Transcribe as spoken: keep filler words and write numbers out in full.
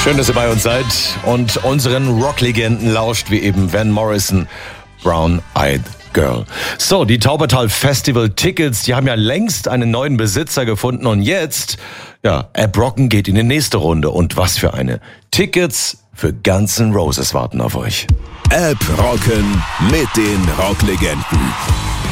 Schön, dass ihr bei uns seid und unseren Rocklegenden lauscht, wie eben Van Morrison, Brown Eyed Girl. So, die Taubertal Festival Tickets, die haben ja längst einen neuen Besitzer gefunden und jetzt, ja, Ab Rocken geht in die nächste Runde und was für eine. Tickets für Guns N' Roses warten auf euch. Ab Rocken mit den Rocklegenden.